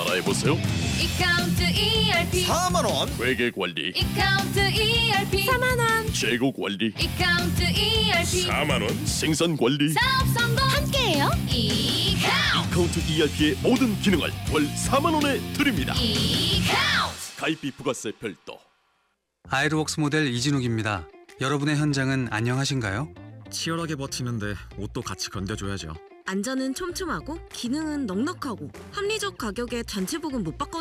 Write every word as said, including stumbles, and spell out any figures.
따라해보세요. 이카운트 이알피 사만 원. 회계관리, 이카운트 이알피 사만 원. 재고관리, 이카운트 이알피 사만 원. 생산관리, 사업 성공 함께해요. 이카운트 카운트 이알피의 모든 기능을 월 사만 원에 드립니다. 이카운트 가입비 부가세 별도. 아이로웍스 모델 이진욱입니다. 여러분의 현장은 안녕하신가요? 치열하게 버티는데 옷도 같이 견뎌줘야죠. 안전은 촘촘하고 기능은 넉넉하고 합리적 가격에 단체 보금 못 받거든요.